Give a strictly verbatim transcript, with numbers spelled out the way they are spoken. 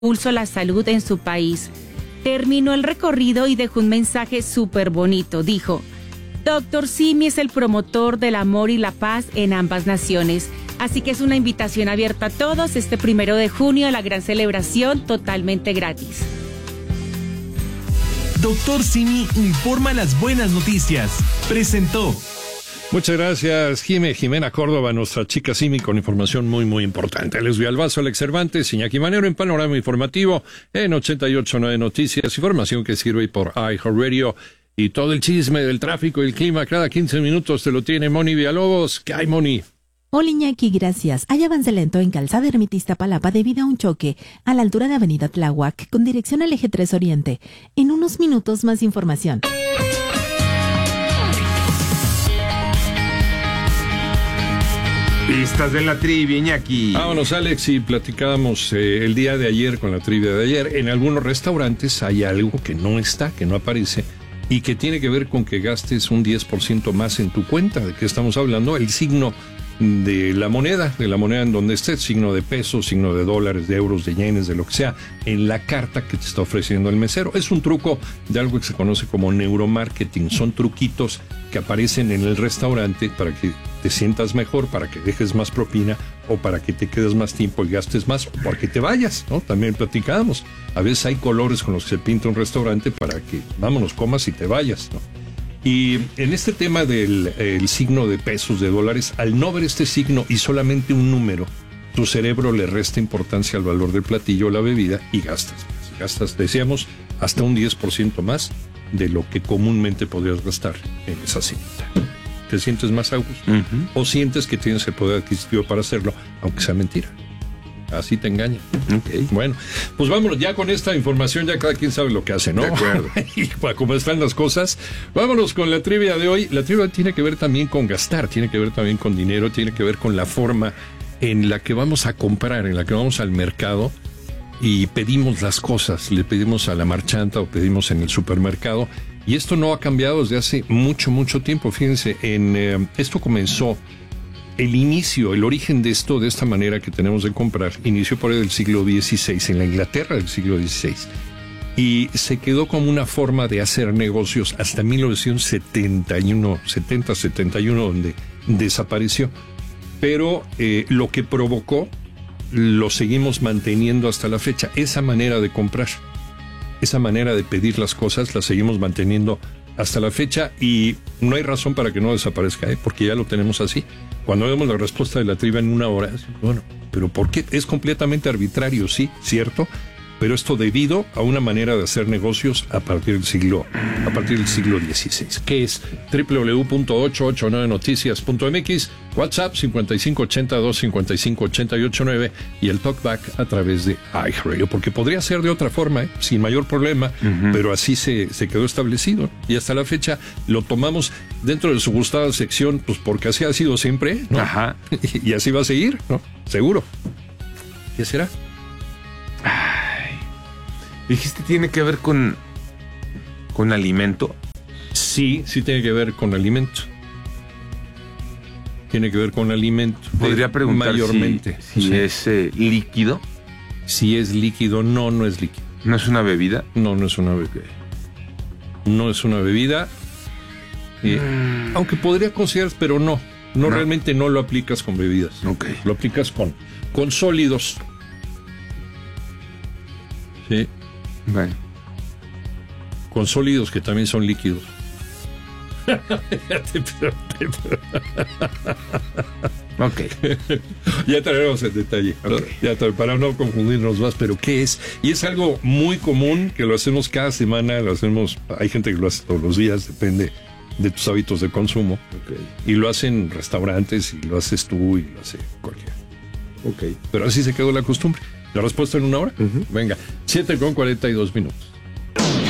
pulso a la salud en su país. Terminó el recorrido y dejó un mensaje súper bonito. Dijo: doctor Simi es el promotor del amor y la paz en ambas naciones. Así que es una invitación abierta a todos este primero de junio a la gran celebración totalmente gratis. doctor Simi informa las buenas noticias. Presentó. Muchas gracias, Jime, Jimena Córdoba, nuestra chica Simi, con información muy, muy importante. Les doy al vaso, Alex Cervantes, Iñaki Manero en Panorama Informativo en ochenta y ocho punto nueve Noticias, información que sirve por iHeartRadio y todo el chisme del tráfico y el clima cada quince minutos te lo tiene Moni Villalobos. ¿Qué hay, Moni? Hola, Iñaki, gracias. Hay avance lento en Calzada Ermita Iztapalapa debido a un choque a la altura de Avenida Tláhuac con dirección al Eje tres Oriente. En unos minutos más información. Pistas de la trivia, Iñaki. Vámonos, Alex, y platicábamos eh, el día de ayer con la trivia de ayer. En algunos restaurantes hay algo que no está, que no aparece, y que tiene que ver con que gastes un diez por ciento más en tu cuenta. ¿De qué estamos hablando? El signo de la moneda, de la moneda en donde esté, signo de pesos, signo de dólares, de euros, de yenes, de lo que sea, en la carta que te está ofreciendo el mesero. Es un truco de algo que se conoce como neuromarketing. Son truquitos que aparecen en el restaurante para que te sientas mejor, para que dejes más propina o para que te quedes más tiempo y gastes más o para que te vayas, ¿no? También platicábamos. A veces hay colores con los que se pinta un restaurante para que, vámonos, comas y te vayas, ¿no? Y en este tema del el signo de pesos, de dólares, al no ver este signo y solamente un número, tu cerebro le resta importancia al valor del platillo o la bebida y gastas más. Gastas, decíamos, hasta un diez por ciento más de lo que comúnmente podrías gastar en esa cinta. ¿Te sientes más a gusto? Uh-huh. ¿O sientes que tienes el poder adquisitivo para hacerlo, aunque sea mentira? Así te engaña. Okay. Bueno, pues vámonos, ya con esta información ya cada quien sabe lo que hace, ¿no? De acuerdo. Y para cómo están las cosas, vámonos con la trivia de hoy. La trivia tiene que ver también con gastar, tiene que ver también con dinero, tiene que ver con la forma en la que vamos a comprar, en la que vamos al mercado y pedimos las cosas. Le pedimos a la marchanta o pedimos en el supermercado. Y esto no ha cambiado desde hace mucho, mucho tiempo. Fíjense, en eh, esto comenzó... El inicio, el origen de esto, de esta manera que tenemos de comprar, inició por el siglo dieciséis, en la Inglaterra del siglo dieciséis, y se quedó como una forma de hacer negocios hasta mil novecientos setenta y uno, setenta, setenta y uno, donde desapareció. Pero eh, lo que provocó, lo seguimos manteniendo hasta la fecha, esa manera de comprar, esa manera de pedir las cosas, la seguimos manteniendo hasta la fecha y no hay razón para que no desaparezca, ¿eh? Porque ya lo tenemos así. Cuando vemos la respuesta de la trivia en una hora, bueno, pero ¿por qué? Es completamente arbitrario, sí, cierto, pero esto debido a una manera de hacer negocios a partir del siglo, a partir del siglo dieciséis, que es doble u doble u doble u punto ochocientos ochenta y nueve noticias punto m x, WhatsApp cincuenta y cinco ochenta y dos cincuenta y cinco ochenta y ocho nueve y el talkback a través de iHeartRadio, porque podría ser de otra forma, ¿eh? Sin mayor problema, uh-huh. Pero así se, se quedó establecido y hasta la fecha lo tomamos dentro de su gustada sección, pues porque así ha sido siempre, ¿no? Ajá. Y, y así va a seguir, ¿no? Seguro. ¿Qué será? Ay, dijiste tiene que ver con con alimento. Sí, sí tiene que ver con alimento. Tiene que ver con alimento. Podría preguntar mayormente si, si sí. es eh, líquido. Si es líquido, no, no es líquido. ¿No es una bebida? No, no es una bebida. No es una bebida. Eh, mm. Aunque podría considerarse, pero no. No, no. Realmente no lo aplicas con bebidas. Okay. Lo aplicas con, con sólidos. Sí. Bueno. Con sólidos que también son líquidos. Ok. Ya traeremos el detalle, okay. Ya, para no confundirnos más, pero ¿qué es? Y es algo muy común que lo hacemos cada semana, lo hacemos, hay gente que lo hace todos los días, depende de tus hábitos de consumo. Okay. Y lo hacen restaurantes, y lo haces tú, y lo hace cualquiera. Ok. Pero así se quedó la costumbre. ¿La respuesta en una hora? Uh-huh. Venga, siete con cuarenta y dos minutos.